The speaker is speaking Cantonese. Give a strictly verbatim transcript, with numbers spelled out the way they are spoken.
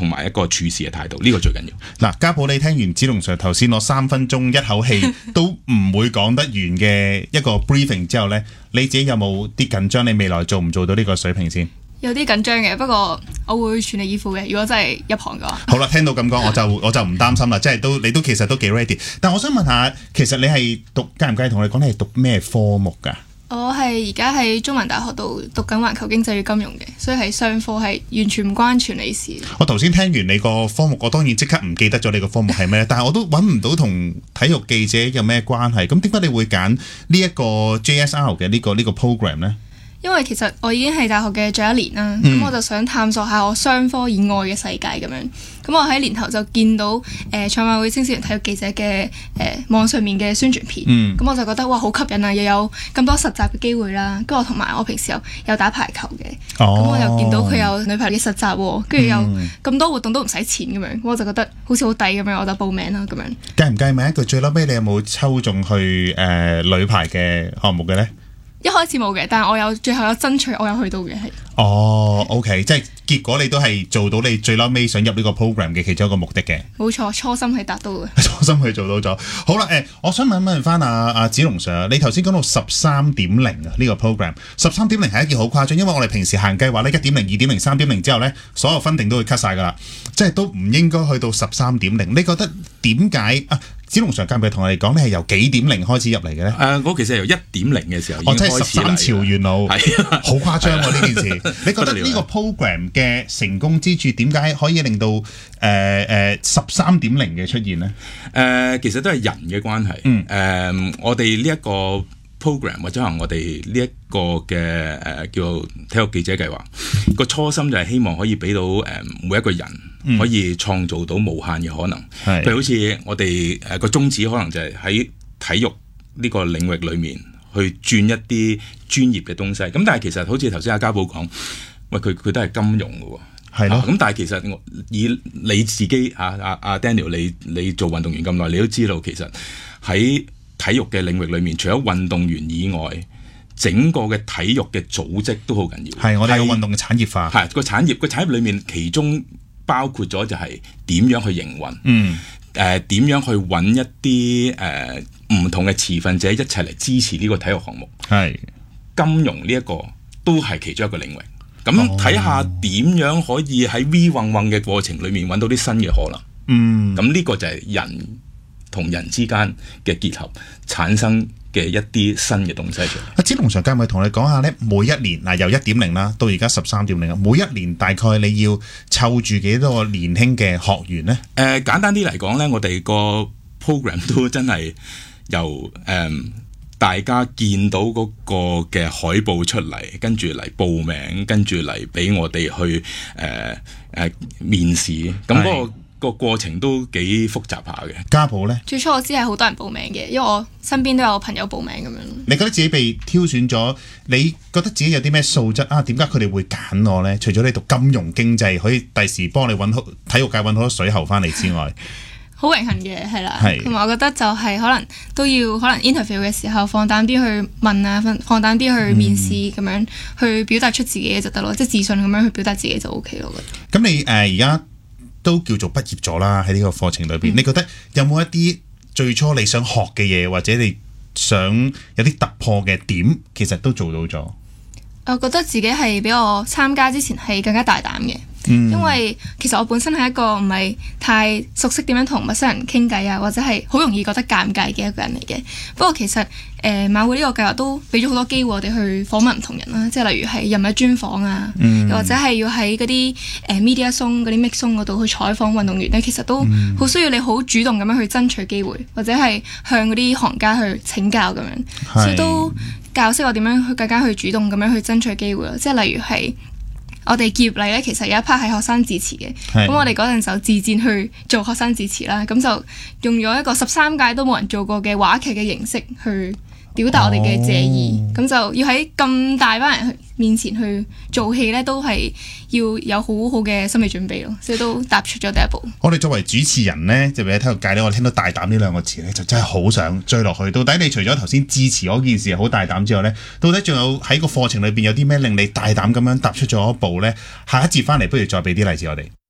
同埋一個處事嘅態度，呢、這個最緊要。 嗱，家寶你聽完子龍 Sir 頭先攞三分鐘一口氣都唔會講得完嘅一個 briefing 之後呢，你自己有冇啲緊張？你未來做唔做到呢個水平先？ 有啲緊張嘅，不過我會全力以赴嘅。如果真係入行嘅話， 好啦，聽到咁講，我就我就唔擔心啦，即係都你都其實都幾 ready。但我想問下，其實你係讀介唔介意同你講你係讀咩科目㗎？ 我係而家喺中文大學度讀緊環球經濟與金融嘅，所以係雙科，係完全唔關傳理事。 我頭先聽完你個科目，我當然即刻唔記得咗你個科目係咩，但係我都揾唔到同體育記者有咩關係。咁點解你會揀呢一個 J S R 嘅呢個呢個 program 呢？ 因為其實我已經係大學嘅最後一年啦，咁、嗯、我就想探索下我商科以外嘅世界咁樣。咁我喺年頭就見到誒賽馬會青少年體育記者嘅誒、呃、網上面嘅宣傳片，咁、嗯、我就覺得哇好吸引啊，又有咁多實習嘅機會啦。跟住我同埋我平時又有打排球嘅，咁、哦、我又見到佢有女排嘅實習，跟住又咁多活動都唔使錢咁樣，咁我就覺得好似好抵咁樣，我就報名啦咁樣。 介唔介意問一句，最嬲尾你有冇抽中去誒、呃、女排嘅項目嘅呢？ 一開始冇嘅，但係我有最後有爭取，我有去到嘅係。 哦 ，OK， 即係結果你都係做到你最嬲尾想入呢個 program 嘅其中一個目的嘅。 冇錯，初心係達到嘅。 初心係做到咗。好啦，誒、呃，我想問一問翻阿阿子龍 Sir，你頭先講到十三點零啊，呢個 program 十三點零係一件好誇張，因為我哋平時行計劃呢，一點零、二點零、三點零之後呢，所有分定都會 cut 晒噶啦，即係都唔應該去到十三點零。你覺得點解啊？子龍 Sir 介唔介意同我哋講，你係由幾點零開始入嚟嘅咧？誒、 呃，我其實係由一點零嘅時候已經開始嚟。哦，即係十三朝元老，係好誇張喎呢件事。你覺得呢個 program 嘅成功之處，點解可以令到誒誒十三點零嘅出現呢？ 誒、呃，其實都係人嘅關係。嗯。誒、呃，我哋呢一個 program 或者係我哋呢一個嘅誒、呃、叫做體育記者計劃，個初心就係希望可以俾到誒、呃、每一個人。可以創造到無限嘅可能，譬如好似我哋誒個宗旨，可能就係喺體育呢個領域裏面去轉一啲專業嘅東西。咁但係其實好似頭先阿家寶講，喂佢佢都係金融嘅喎，係咯。咁、啊、但係其實我以你自己啊啊啊 Daniel， 你你做運動員咁耐，你都知道其實喺體育嘅領域裏面，除咗運動員以外，整個嘅體育嘅組織都好緊要。 係我哋有運動嘅產業化，係個產業個產業裏面其中。包括咗就係點樣去營運，嗯，誒、呃、點樣去揾一啲誒唔同嘅持份者一齊嚟支持呢個體育項目，係金融呢一個都係其中一個領域。咁睇下點樣可以喺 V 運運嘅過程裏面揾到啲新嘅可能，嗯，咁呢個就係人同人之間嘅結合產生嘅一啲新嘅東西出嚟。 阿子龍 Sir，介唔介意同你講下咧？每一年嗱由一點零啦到而家十三點零啊，每一年大概你要湊住幾多個年輕嘅學員呢？誒、 呃、簡單啲嚟講咧，我哋個 program 都真係由誒、呃、大家見到嗰個嘅海報出嚟，跟住嚟報名，跟住嚟俾我哋去誒誒、呃呃、面試。咁嗰個個過程都幾複雜下嘅。 家寶呢？ 最初我知係好多人報名嘅，因為我身邊都有朋友報名咁樣。 你覺得自己被挑選咗，你覺得自己有啲咩素質啊？點解佢哋會揀我呢？除咗你讀金融經濟，可以第時幫你揾好體育界揾好多水喉翻嚟之外， 好榮幸嘅係啦。同埋我覺得就係可能都要可能 interview 嘅時候放膽啲去問啊，放膽啲去面試咁、嗯、樣去表達出自己就得咯，即係自信咁樣去表達自己就 O K 咯。 咁你誒而家都叫做畢業咗啦，喺呢個課程裏邊、嗯，你覺得有冇一啲最初你想學嘅嘢，或者你想有啲突破嘅點，其實都做到咗？ 我覺得自己係比我參加之前係更加大膽嘅、嗯，因為其實我本身係一個唔係太熟悉點樣同陌生人傾偈啊，或者係好容易覺得尷尬嘅一個人嚟嘅。不過其實誒、呃、馬會呢個計劃都俾咗好多機會我哋去訪問唔同人啦，即係例如係人物專訪啊，又、嗯、或者係要喺嗰啲誒 media zone 嗰啲 mix zone 嗰度去採訪運動員咧，其實都好需要你好主動咁樣去爭取機會，或者係向嗰啲行家去請教咁樣，所以都教識我點樣去更加去主動咁樣去爭取機會咯。即係例如係我哋結業禮咧，其實有一 part 係學生致辭嘅，咁我哋嗰陣就自薦去做學生致辭啦，咁就用咗一個十三屆都冇人做過嘅話劇嘅形式去表達我哋嘅謝意，咁、哦、就要喺咁大班人面前去做戲咧，都係要有好好嘅心理準備咯，所以都踏出咗第一步。 我哋作為主持人呢，就喺體育界咧，我聽到大膽呢兩個字咧，就真係好想追落去。到底你除咗頭先致辭嗰件事好大膽之外呢，到底仲有喺個課程裏邊有啲咩令你大膽咁樣踏出咗一步呢？下一節翻嚟，不如再俾啲例子我哋。